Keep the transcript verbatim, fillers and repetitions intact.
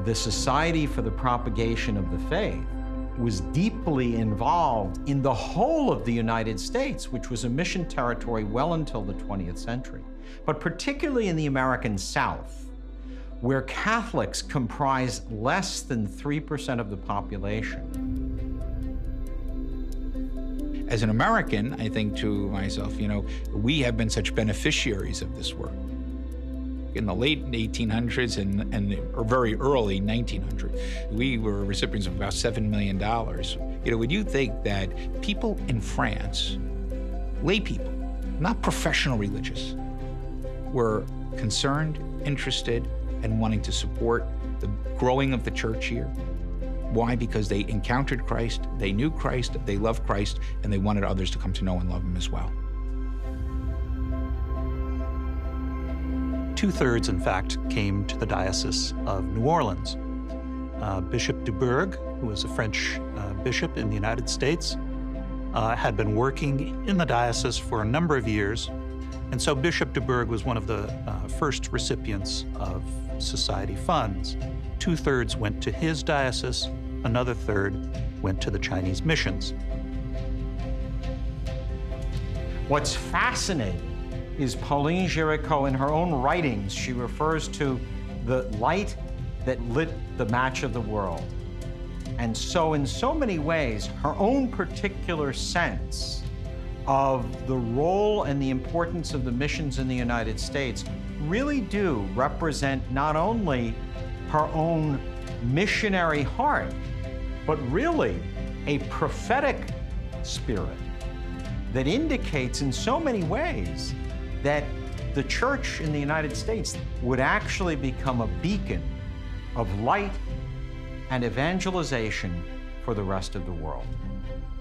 the Society for the Propagation of the Faith was deeply involved in the whole of the United States, which was a mission territory well until the twentieth century, but particularly in the American South, where Catholics comprise less than three percent of the population. As an American, I think to myself, you know, we have been such beneficiaries of this work. In the late eighteen hundreds and, and or very early nineteen hundreds, we were recipients of about seven million dollars. You know, would you think that people in France, lay people, not professional religious, were concerned, interested, and wanting to support the growing of the church here? Why? Because they encountered Christ, they knew Christ, they loved Christ, and they wanted others to come to know and love him as well. Two-thirds, in fact, came to the Diocese of New Orleans. Uh, Bishop Dubourg, who was a French uh, bishop in the United States, uh, had been working in the diocese for a number of years, and so Bishop Dubourg was one of the uh, first recipients of society funds. Two-thirds went to his diocese, another third went to the Chinese missions. What's fascinating is Pauline Géricault, in her own writings, she refers to the light that lit the match of the world. And so in so many ways, her own particular sense of the role and the importance of the missions in the United States really do represent not only her own missionary heart, but really a prophetic spirit that indicates in so many ways that the church in the United States would actually become a beacon of light and evangelization for the rest of the world.